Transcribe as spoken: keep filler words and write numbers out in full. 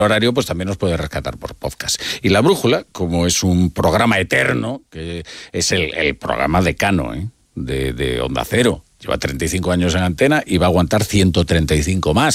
horario, pues también nos puede rescatar por podcast. Y La Brújula, como es un programa eterno, que es el, el programa decano, ¿eh? de, de Onda Cero, lleva treinta y cinco años en antena y va a aguantar ciento treinta y cinco más.